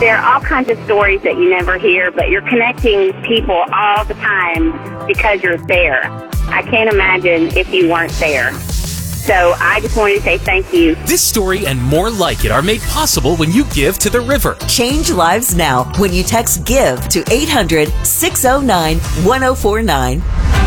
There are all kinds of stories that you never hear, but you're connecting people all the time because you're there. I can't imagine if you weren't there. So I just wanted to say thank you. This story and more like it are made possible when you give to the river. Change lives now when you text GIVE to 800-609-1049.